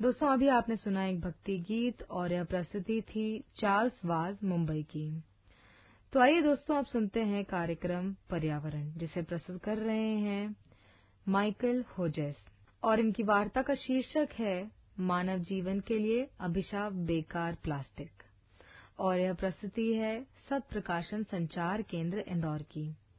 दोस्तों अभी आपने सुना एक भक्ति गीत और यह प्रस्तुति थी चार्ल्स वाज मुंबई की। तो आइए दोस्तों अब सुनते हैं कार्यक्रम पर्यावरण जिसे प्रस्तुत कर रहे हैं माइकल होजेस और इनकी वार्ता का शीर्षक है मानव जीवन के लिए अभिशाप बेकार प्लास्टिक और यह प्रस्तुति है सत प्रकाशन संचार केंद्र इंदौर की।